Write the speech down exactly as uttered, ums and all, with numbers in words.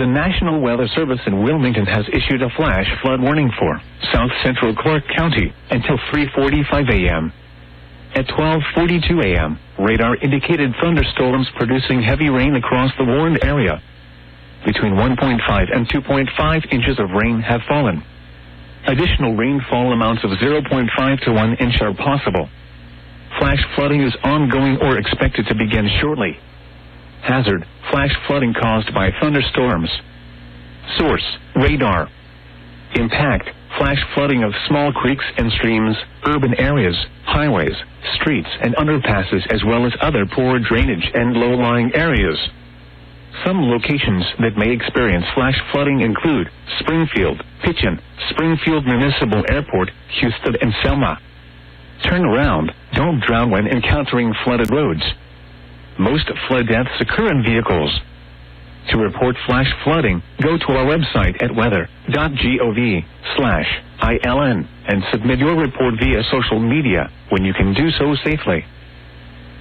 The National Weather Service in Wilmington has issued a flash flood warning for south central Clark County until three forty-five a.m. At twelve forty-two a.m., radar indicated thunderstorms producing heavy rain across the warned area. Between one point five and two point five inches of rain have fallen. Additional rainfall amounts of zero point five to one inch are possible. Flash flooding is ongoing or expected to begin shortly. Hazard: flash flooding caused by thunderstorms. Source: radar. Impact: flash flooding of small creeks and streams, urban areas, highways, streets and underpasses, as well as other poor drainage and low-lying areas. Some locations that may experience flash flooding include Springfield, Pitchen, Springfield Municipal Airport, Houston, and Selma. Turn around. Don't drown when encountering flooded roads. Most flood deaths occur in vehicles. To report flash flooding, go to our website at weather dot gov slash ILN and submit your report via social media when you can do so safely.